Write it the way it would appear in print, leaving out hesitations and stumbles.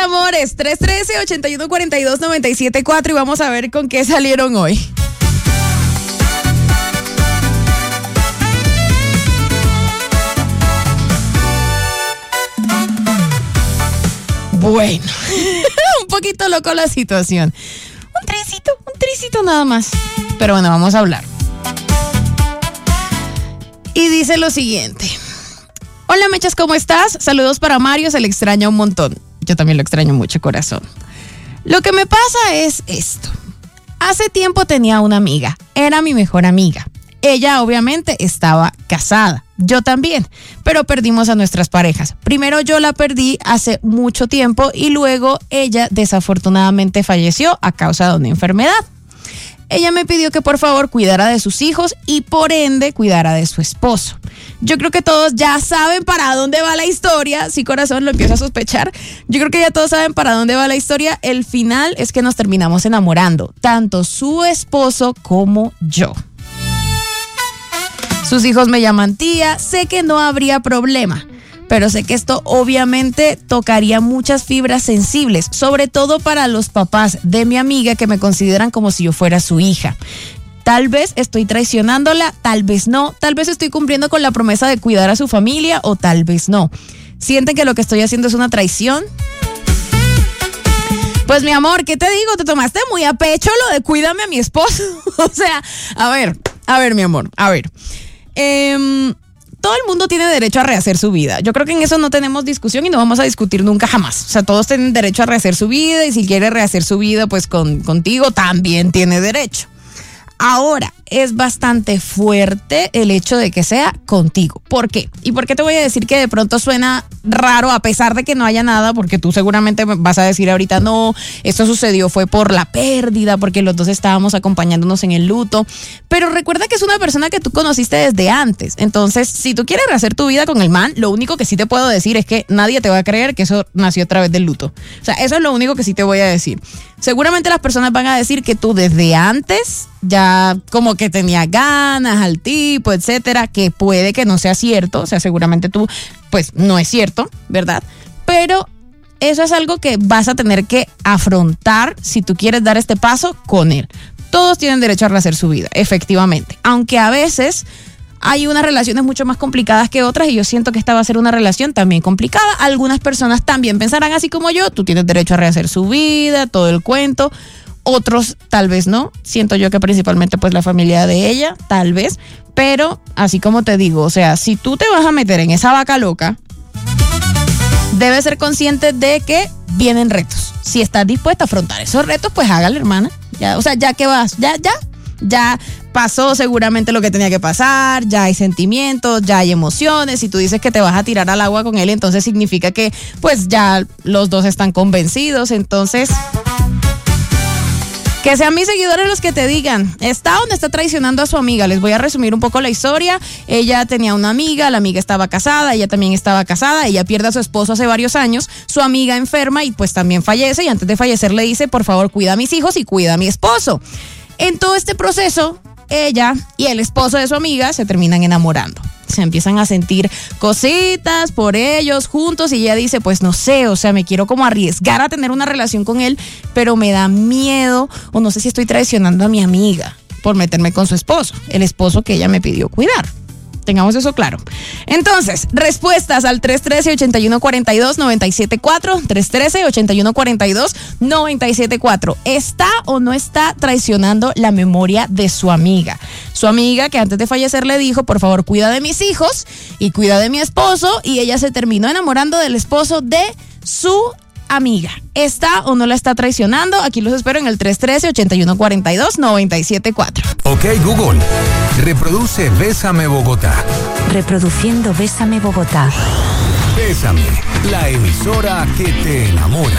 amores, 313-8142-974 y vamos a ver con qué salieron hoy. Bueno, un poquito loco la situación. Un tricito nada más. Pero bueno, vamos a hablar. Y dice lo siguiente. Hola, Mechas, ¿cómo estás? Saludos para Mario, se le extraña un montón. Yo también lo extraño mucho, corazón. Lo que me pasa es esto. Hace tiempo tenía una amiga. Era mi mejor amiga. Ella obviamente estaba casada. Yo también, pero perdimos a nuestras parejas. Primero yo la perdí hace mucho tiempo y luego ella desafortunadamente falleció a causa de una enfermedad. Ella me pidió que por favor cuidara de sus hijos y por ende cuidara de su esposo. Yo creo que todos ya saben para dónde va la historia. Sí, corazón, lo empiezo a sospechar. Yo creo que ya todos saben para dónde va la historia. El final es que nos terminamos enamorando, tanto su esposo como yo. Sus hijos me llaman tía, sé que no habría problema, pero sé que esto obviamente tocaría muchas fibras sensibles, sobre todo para los papás de mi amiga que me consideran como si yo fuera su hija. Tal vez estoy traicionándola, tal vez no, tal vez estoy cumpliendo con la promesa de cuidar a su familia o tal vez no. ¿Sienten que lo que estoy haciendo es una traición? Pues mi amor, ¿qué te digo? Te tomaste muy a pecho lo de cuídame a mi esposo. O sea, a ver, mi amor, a ver. Todo el mundo tiene derecho a rehacer su vida. Yo creo que en eso no tenemos discusión y no vamos a discutir nunca jamás. O sea, todos tienen derecho a rehacer su vida y si quiere rehacer su vida, pues contigo también tiene derecho. Ahora, es bastante fuerte el hecho de que sea contigo. ¿Por qué? ¿Y por qué te voy a decir que de pronto suena raro a pesar de que no haya nada? Porque tú seguramente vas a decir ahorita, no, esto sucedió fue por la pérdida, porque los dos estábamos acompañándonos en el luto. Pero recuerda que es una persona que tú conociste desde antes. Entonces, si tú quieres rehacer tu vida con el man, lo único que sí te puedo decir es que nadie te va a creer que eso nació a través del luto. O sea, eso es lo único que sí te voy a decir. Seguramente las personas van a decir que tú desde antes ya como que tenías ganas al tipo, etcétera, que puede que no sea cierto, o sea, seguramente tú, pues no es cierto, ¿verdad? Pero eso es algo que vas a tener que afrontar si tú quieres dar este paso con él. Todos tienen derecho a rehacer su vida, efectivamente, aunque a veces hay unas relaciones mucho más complicadas que otras y yo siento que esta va a ser una relación también complicada. Algunas personas también pensarán así como yo, tú tienes derecho a rehacer su vida, todo el cuento. Otros tal vez no, siento yo que principalmente pues la familia de ella, tal vez, pero así como te digo, o sea, si tú te vas a meter en esa vaca loca, debes ser consciente de que vienen retos. Si estás dispuesta a afrontar esos retos, pues hágale, hermana. Ya, o sea, ya que vas, ya pasó seguramente lo que tenía que pasar, ya hay sentimientos, ya hay emociones. Si tú dices que te vas a tirar al agua con él, entonces significa que pues ya los dos están convencidos, entonces que sean mis seguidores los que te digan, ¿está o no está traicionando a su amiga? Les voy a resumir un poco la historia. Ella tenía una amiga, la amiga estaba casada, ella también estaba casada, ella pierde a su esposo hace varios años, su amiga enferma y pues también fallece y antes de fallecer le dice, por favor, cuida a mis hijos y cuida a mi esposo. En todo este proceso, ella y el esposo de su amiga se terminan enamorando. Se empiezan a sentir cositas por ellos juntos y ella dice, pues no sé, o sea, me quiero como arriesgar a tener una relación con él, pero me da miedo o no sé si estoy traicionando a mi amiga por meterme con su esposo, el esposo que ella me pidió cuidar. Tengamos eso claro. Entonces, respuestas al 313-8142-974, 313-8142-974. ¿Está o no está traicionando la memoria de su amiga? Su amiga que antes de fallecer le dijo, por favor, cuida de mis hijos y cuida de mi esposo, y ella se terminó enamorando del esposo de su amiga. ¿Está o no la está traicionando? Aquí los espero en el 313-8142-974. Ok, Google, reproduce Bésame Bogotá. Reproduciendo Bésame Bogotá. Bésame, la emisora que te enamora.